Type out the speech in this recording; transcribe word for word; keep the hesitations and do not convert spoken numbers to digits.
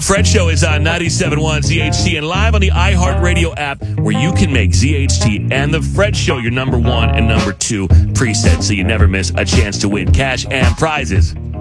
Fred Show is on ninety-seven point one Z H T and live on the iHeartRadio app, where you can make Z H T and the Fred Show your number one and number two preset, so you never miss a chance to win cash and prizes.